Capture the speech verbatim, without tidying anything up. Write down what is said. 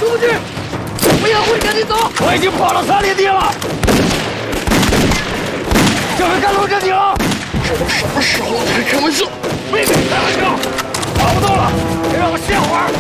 出不去！不要回，赶紧走！ 我已经跑了三里地了，就是赶路这顶。 这都什么时候了，还开玩笑？ 没跟你开玩笑，跑不动了，得让我歇会儿。